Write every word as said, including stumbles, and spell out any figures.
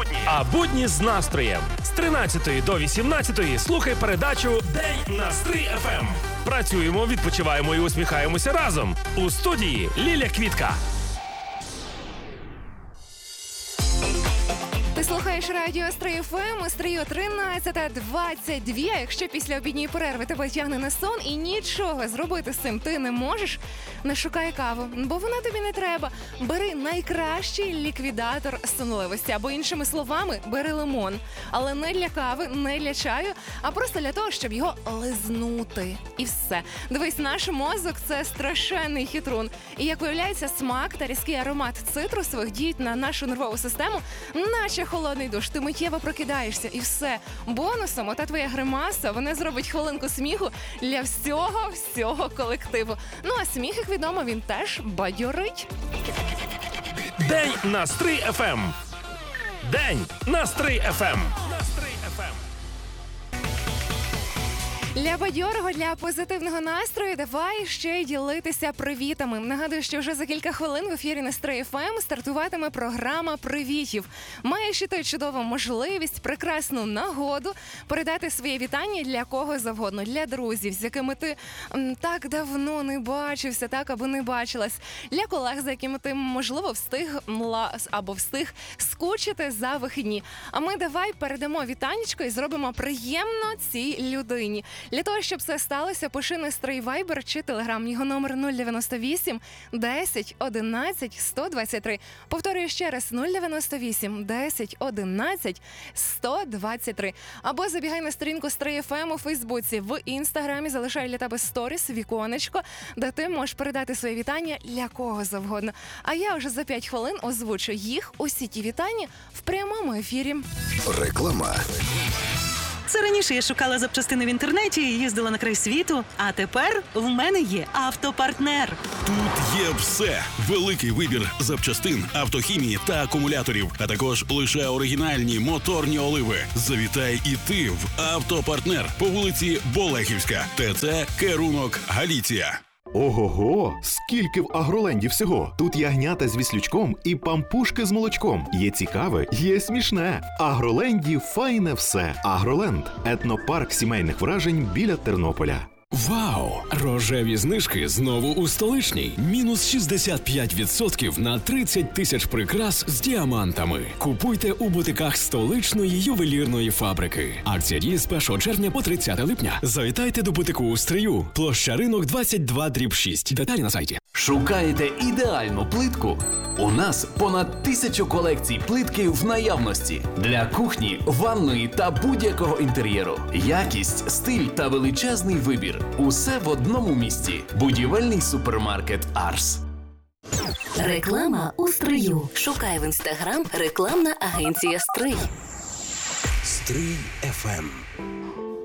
будні. А будні з настроєм. З тринадцятої до вісімнадцятої слухай передачу «День на Стрий еф ем». Працюємо, відпочиваємо і усміхаємося разом. У студії Ліля Квітка. Ти слухаєш радіо Стрий еф ем, Стрию тринадцята двадцять два. Якщо після обідньої перерви тебе тягне на сон і нічого зробити з цим ти не можеш, не шукай каву, бо вона тобі не треба. Бери найкращий ліквідатор сонливості, або іншими словами, бери лимон. Але не для кави, не для чаю, а просто для того, щоб його лизнути. І все. Дивись, наш мозок – це страшенний хитрун. І, як виявляється, смак та різкий аромат цитрусових діють на нашу нервову систему, наче холодний душ. Ти миттєво прокидаєшся і все. Бонусом ота твоя гримаса, вона зробить хвилинку сміху для всього, всього колективу. Ну а сміх, як відомо, він теж бадьорить. День на Стрий еф ем. День на Стрий еф ем. Для бадьорого, для позитивного настрою давай ще й ділитися привітами. Нагадую, що вже за кілька хвилин в ефірі на Стрий еф ем стартуватиме програма привітів. Маєш і ти чудову можливість, прекрасну нагоду передати своє вітання для кого завгодно, для друзів, з якими ти м, так давно не бачився, так або не бачилась, для колег, за якими ти, можливо, встиг мла, або встиг скучити за вихідні. А ми давай передамо вітанечко і зробимо приємно цій людині. Для того, щоб це сталося, пиши на Стрий Вайбер чи Телеграм. Його номер нуль дев'яносто вісім десять одинадцять сто двадцять три. Повторюю ще раз, нуль дев'яносто вісім десять одинадцять сто двадцять три. Або забігай на сторінку Стрий еф ем у Фейсбуці. В Інстаграмі залишаю для тебе сторіс, віконечко, де ти можеш передати своє вітання для кого завгодно. А я вже за п'ять хвилин озвучу їх, усі ті вітання, в прямому ефірі. Реклама. Це раніше я шукала запчастини в інтернеті і їздила на край світу, а тепер в мене є автопартнер. Тут є все. Великий вибір запчастин, автохімії та акумуляторів, а також лише оригінальні моторні оливи. Завітай і ти в автопартнер по вулиці Болехівська, ТЦ Керунок, Галіція. Ого-го, скільки в Агроленді всього. Тут ягнята з віслючком і пампушки з молочком. Є цікаве, є смішне. В Агроленді файне все. Агроленд – етнопарк сімейних вражень біля Тернополя. Вау! Рожеві знижки знову у столичній. Мінус шістдесят п'ять відсотків на тридцять тисяч прикрас з діамантами. Купуйте у бутиках столичної ювелірної фабрики. Акція діє з першого червня по тридцяте липня. Завітайте до бутику у Стрию. Площа Ринок двадцять два дріб шість. Деталі на сайті. Шукаєте ідеальну плитку? У нас понад тисячу колекцій плитки в наявності. Для кухні, ванної та будь-якого інтер'єру. Якість, стиль та величезний вибір. Усе в одному місці. Будівельний супермаркет «Арс». Реклама у Стрию. Шукай в Інстаграм рекламна агенція «Стрий». Стрий еф ем.